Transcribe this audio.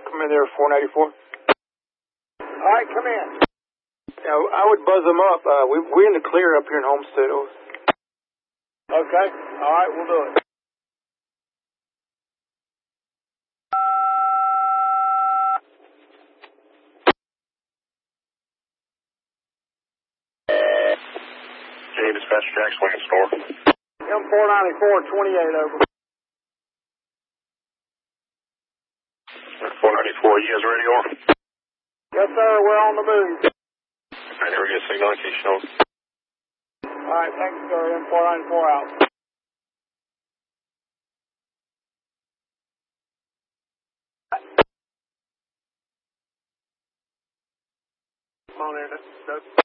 Come in there, 494. All right, come in. Yeah, I would buzz them up. We're in the clear up here in Homestead. Okay. All right, we'll do it. Hey, dispatch Jack Swing Store. M494, 28 over. 494, you guys ready, or? Yes, sir, we're on the move. I never get a signal in case you know. All right, thanks, sir. M494 out. Come on in.